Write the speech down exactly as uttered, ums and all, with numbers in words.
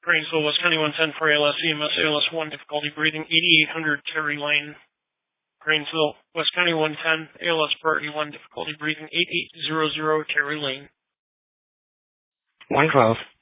Grainesville, West County one ten for A L S, E M S, A L S one, difficulty breathing, eighty-eight hundred Terry Lane. Grainesville, West County one ten, A L S priority one, difficulty breathing, eighty-eight hundred Terry Lane. one twelve.